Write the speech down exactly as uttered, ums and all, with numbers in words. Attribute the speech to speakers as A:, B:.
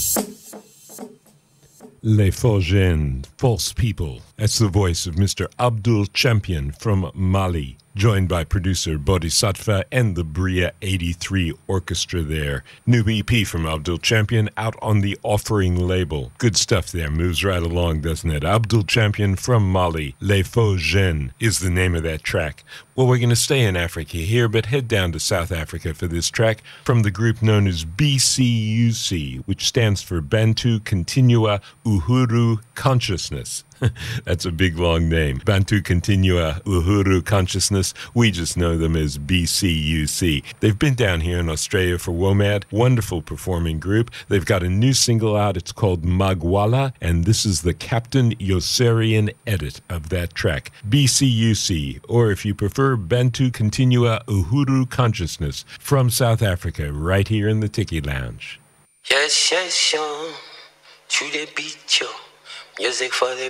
A: Les Faux Jeunes, False People. That's the voice of Mister Abdul Champion from Mali, joined by producer Bodhisattva and the Bria eighty-three Orchestra there. New E P from Abdul Champion out on the Offering label. Good stuff there, moves right along, doesn't it? Abdul Champion from Mali, Les Faux Jeunes is the name of that track. Well, we're going to stay in Africa here, but head down to South Africa for this track from the group known as B C U C, which stands for Bantu Continua Uhuru Consciousness. That's a big, long name. Bantu Continua Uhuru Consciousness. We just know them as B C U C. They've been down here in Australia for WOMAD. Wonderful performing group. They've got a new single out. It's called Magwala, and this is the Captain Yossarian edit of that track. B C U C, or if you prefer, Bantu Continua Uhuru Consciousness from South Africa, right here in the Tiki Lounge.
B: Yes, yes, yo. To the beat, yo. Music for the